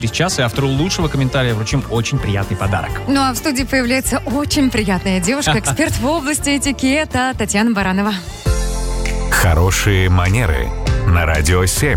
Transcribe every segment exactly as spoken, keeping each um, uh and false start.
Сейчас и автору лучшего комментария вручим очень приятный подарок. Ну а в студии появляется очень приятная девушка, эксперт в области этикета Татьяна Баранова. Хорошие манеры на Радио семь.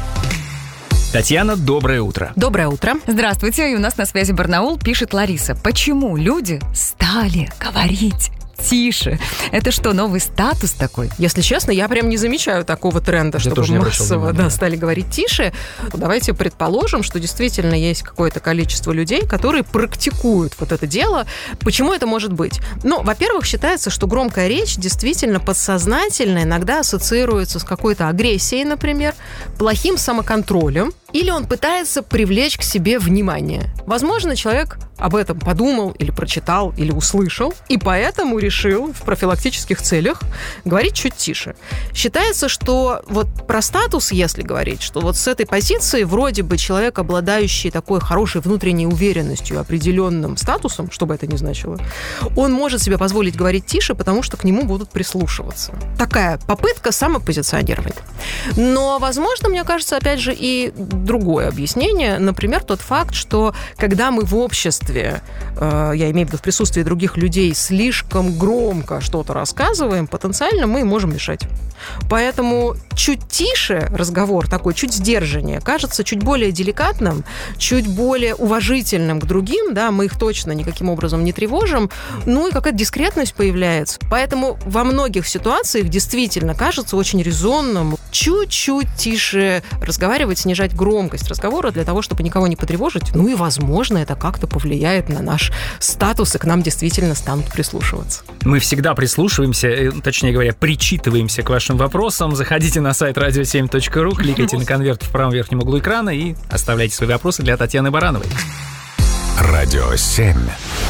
Татьяна, доброе утро. Доброе утро. Здравствуйте, и у нас на связи Барнаул, пишет Лариса. Почему люди стали говорить тише? Это что, новый статус такой? Если честно, я прям не замечаю такого тренда, Я чтобы массово да, стали говорить тише. Давайте предположим, что действительно есть какое-то количество людей, которые практикуют вот это дело. Почему это может быть? Ну, во-первых, считается, что громкая речь действительно подсознательно иногда ассоциируется с какой-то агрессией, например, плохим самоконтролем, или он пытается привлечь к себе внимание. Возможно, человек об этом подумал или прочитал, или услышал, и поэтому решил в профилактических целях говорить чуть тише. Считается, что вот про статус, если говорить, что вот с этой позиции вроде бы человек, обладающий такой хорошей внутренней уверенностью, определенным статусом, что бы это ни значило, он может себе позволить говорить тише, потому что к нему будут прислушиваться. Такая попытка самопозиционирования. Но, возможно, мне кажется, опять же, и другое объяснение. Например, тот факт, что когда мы в обществе, э, я имею в виду в присутствии других людей, слишком громко что-то рассказываем, потенциально мы можем мешать. Поэтому чуть тише разговор, такой чуть сдержаннее, кажется чуть более деликатным, чуть более уважительным к другим, да, мы их точно никаким образом не тревожим, ну и какая-то дискретность появляется. Поэтому во многих ситуациях действительно кажется очень резонным чуть-чуть тише разговаривать, снижать громкость разговора для того, чтобы никого не потревожить. Ну и, возможно, это как-то повлияет на наш статус, и к нам действительно станут прислушиваться. Мы всегда прислушиваемся, точнее говоря, причитываемся к вашим вопросам. Заходите на сайт радио семь точка ру, кликайте на конверт в правом верхнем углу экрана и оставляйте свои вопросы для Татьяны Барановой. Радио семь.